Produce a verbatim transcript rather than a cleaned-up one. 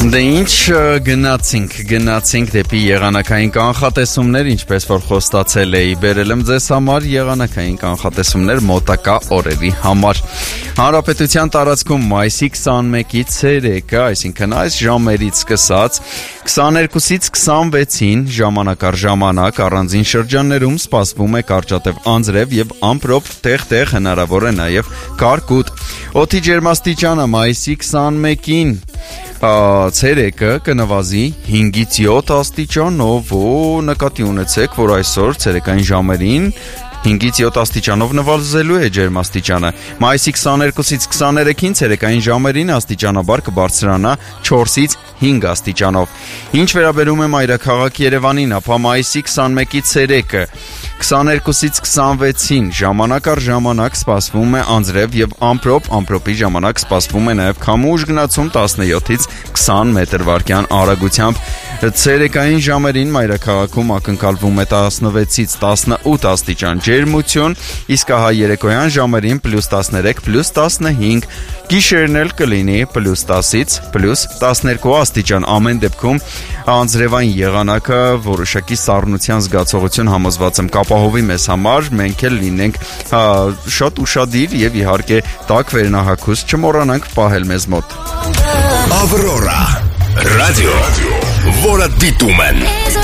Դե ինչ գնացինք, գնացինք դեպի եղանակային կանխատեսումներ, ինչպես որ խոստացել էի, բերել եմ ձեզ համար եղանակային կանխատեսումներ մոտակա օրերի համար։ Հանրապետության տարածքում մայիսի քսանմեկից ցերեկը, այսինքն այս ժամերից սկսած քսաներկուսից քսանվեցին ժամանակ առ ժամանակ առանձին շրջաններում սպասվում է կարճատև անձրև եւ ամպրոպ տեղ-տեղ հնարավոր է նաեւ կարկուտ։ Օդի ջերմաստիճանը մայիսի քսանմեկին ցերեկը կնվազի հինգից յոթ աստիճանով, ու նկատի ունեցեք, որ այսօր ցերեկային ժամերին հինգից յոթ աստիճանով նվազելու է ջերմաստիճանը։ Մայիսի քսաներկուսից քսաներեքին ցերեկային ժամերին աստիճանաբար կբարձրանա չորսից հինգ աստիճանով։ Ինչ վերաբերում է մայրաքաղաք Երևանին, ապա մայիսի քսանմեկի ցերեկը քսաներկուսից քսանվեցին ժամանակ առ ժամանակ սպասվում է անձրև եւ ամպրոպ, ամպրոպի ժամանակ սպասվում է նաեւ քամու ուժգնացում տասնյոթից քսան մետր վարկյան արագությամբ։ Ցերեկային ժամերին մայրաքաղաքում ակնկալվում է տասնվեցից տասնութ աստիճան ջերմություն, իսկ հա երեկոյան ժամերին պլյուս տասներեք, պլյուս տասնհինգ, գիշերն էլ կլինի պլյուս տասից պլյուս տասներկու աստիճան։ Ամեն դեպքում անձրևային եղանակը որոշակի սառնության զգացողություն, համոզված եմ, կապահովի մեզ համար, մենք էլ լինենք հա, շատ ուշադիր եւ իհարկե տաք վերնահագուստ չմոռանանք պահել մեզ մոտ։ Ավրորա ռադիո, որը դիտում են